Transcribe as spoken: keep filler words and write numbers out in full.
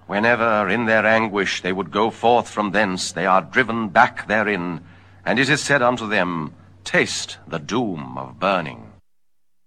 Whenever in their anguish they would go forth from thence, they are driven back therein, and it is said unto them, Taste the doom of burning.